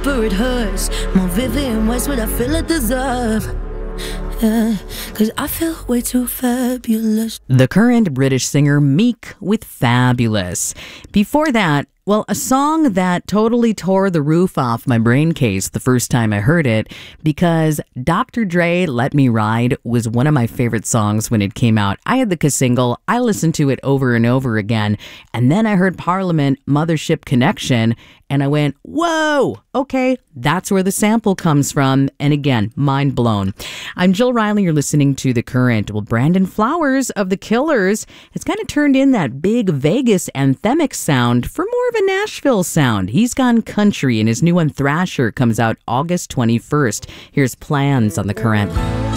deeper it hurts. More vivid in ways what I feel it deserve. Yeah, 'cause I feel way too fabulous. The Current British singer Meek with Fabulous. Before that, well, a song that totally tore the roof off my brain case the first time I heard it, because Dr. Dre, Let Me Ride was one of my favorite songs when it came out. I had the single, I listened to it over and over again, and then I heard Parliament, Mothership Connection, and I went, whoa, okay, that's where the sample comes from. And again, mind blown. I'm Jill Riley. You're listening to The Current. Well, Brandon Flowers of The Killers has kind of turned in that big Vegas anthemic sound for more of a Nashville sound. He's gone country, and his new one, Thrasher, comes out August 21st. Here's Plans on The Current.